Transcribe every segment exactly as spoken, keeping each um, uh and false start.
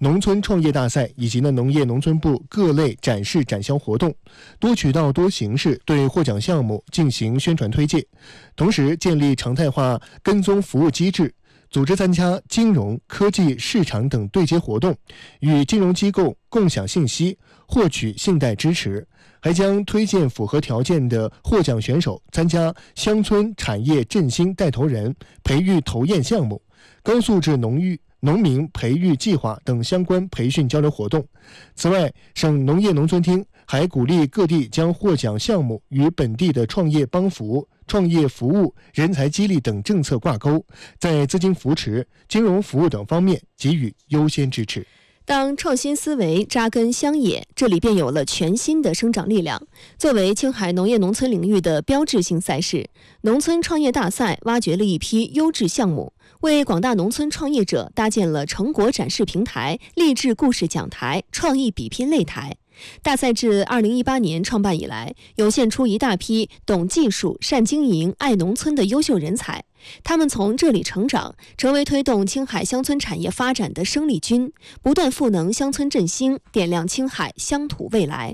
农村创业大赛以及呢农业农村部各类展示展销活动，多渠道多形式对获奖项目进行宣传推介，同时建立常态化跟踪服务机制，组织参加金融、科技、市场等对接活动，与金融机构共享信息，获取信贷支持，还将推荐符合条件的获奖选手参加乡村产业振兴带头人培育投研项目、高素质农育农民培育计划等相关培训交流活动。此外，省农业农村厅还鼓励各地将获奖项目与本地的创业帮扶、创业服务、人才激励等政策挂钩，在资金扶持、金融服务等方面给予优先支持。 当创新思维扎根乡野，这里便有了全新的生长力量。作为青海农业农村领域的标志性赛事，农村创业大赛挖掘了一批优质项目，为广大农村创业者搭建了成果展示平台、励志故事讲台、创意比拼擂台。大赛自二零一八年创办以来，涌现出一大批懂技术、善经营、爱农村的优秀人才。他们从这里成长，成为推动青海乡村产业发展的生力军，不断赋能乡村振兴，点亮青海乡土未来。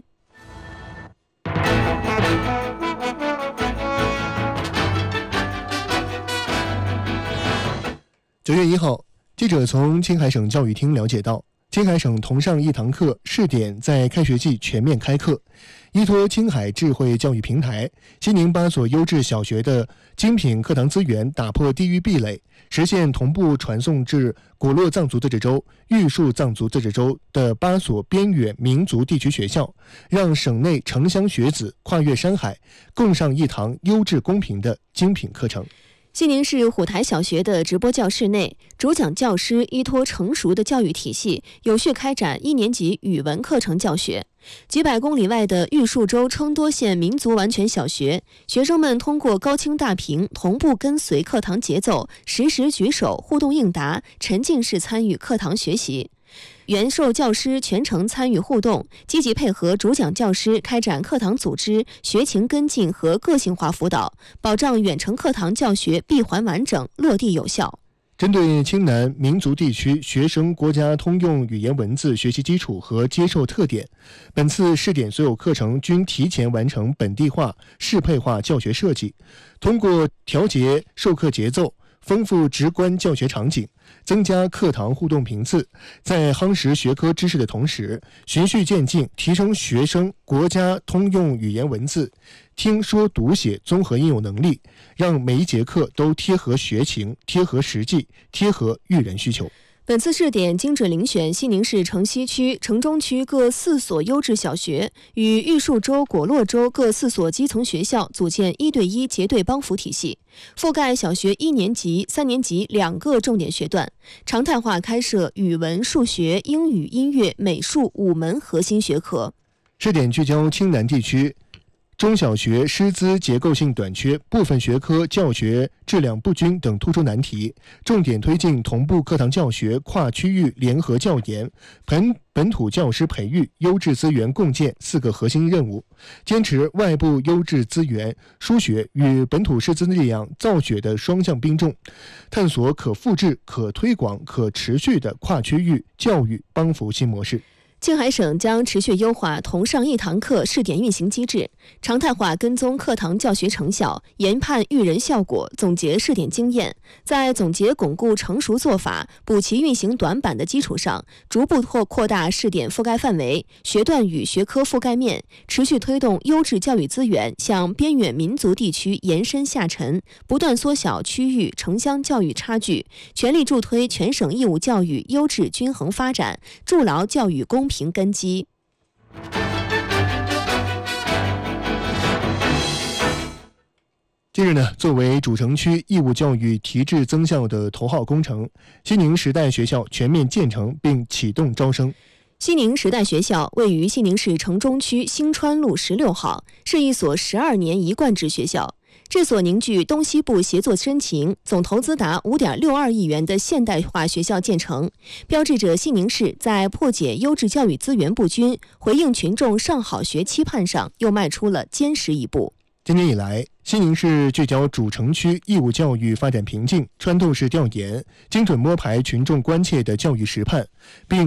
九月一号，记者从青海省教育厅了解到，青海省同上一堂课试点在开学季全面开课，依托青海智慧教育平台，西宁八所优质小学的精品课堂资源打破地域壁垒，实现同步传送至果洛藏族自治州、玉树藏族自治州的八所边远民族地区学校，让省内城乡学子跨越山海，共上一堂优质公平的精品课程。 西宁市虎台小学的直播教室内，主讲教师依托成熟的教育体系，有序开展一年级语文课程教学。几百公里外的玉树州称多县民族完全小学，学生们通过高清大屏同步跟随课堂节奏，实时举手互动应答，沉浸式参与课堂学习。原授教师全程参与互动，积极配合主讲教师开展课堂组织、学情跟进和个性化辅导，保障远程课堂教学闭环完整、落地有效。 针对青南民族地区学生国家通用语言文字学习基础和接受特点，本次试点所有课程均提前完成本地化、适配化教学设计，通过调节授课节奏，丰富直观教学场景，增加课堂互动频次，在夯实学科知识的同时，循序渐进提升学生国家通用语言文字听说读写综合应用能力，让每一节课都贴合学情、贴合实际、贴合育人需求。 本次试点精准遴选西宁市城西区、城中区各四所优质小学，与玉树州、果洛州各四所基层学校组建一对一结对帮扶体系，覆盖小学一年级、三年级两个重点学段，常态化开设语文、数学、英语、音乐、美术五门核心学科。 试点聚焦青南地区中小学师资结构性短缺、部分学科教学质量不均等突出难题，重点推进同步课堂教学、跨区域联合教研、本本土教师培育、优质资源共建四个核心任务，坚持外部优质资源输血与本土师资力量造血的双向并重，探索可复制、可推广、可持续的跨区域教育帮扶新模式。 青海省将持续优化同上一堂课试点运行机制，常态化跟踪课堂教学成效，研判育人效果，总结试点经验，在总结巩固成熟做法、补齐运行短板的基础上，逐步扩扩大试点覆盖范围、学段与学科覆盖面，持续推动优质教育资源向边远民族地区延伸下沉，不断缩小区域城乡教育差距，全力助推全省义务教育优质均衡发展，筑牢教育公平根基。 近日呢，作为主城区义务教育提质增效的头号工程，西宁时代学校全面建成并启动招生。 西宁时代学校位于西宁市城中区星川路十六号，是一所十二年一贯制学校。这所凝聚东西部协作深情、总投资达 五点六二亿元的现代化学校建成，标志着西宁市在破解优质教育资源不均、回应群众上好学期盼上又迈出了坚实一步。 今年以来，西宁市聚焦主城区义务教育发展瓶颈，穿透式调研，精准摸排群众关切的教育实盼，并